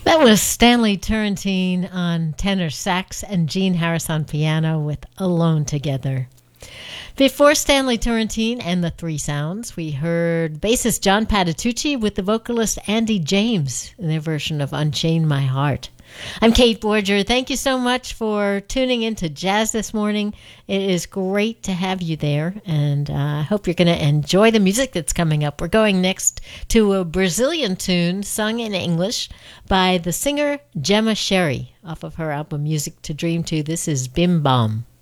That was Stanley Turrentine on tenor sax and Gene Harris on piano with Alone Together. Before Stanley Turrentine and the Three Sounds, we heard bassist John Patitucci with the vocalist Andy James in their version of Unchain My Heart. I'm Kate Borger. Thank you so much for tuning into Jazz this morning. It is great to have you there, and I hope you're going to enjoy the music that's coming up. We're going next to a Brazilian tune sung in English by the singer Gemma Sherry off of her album Music to Dream To. This is Bim Bom.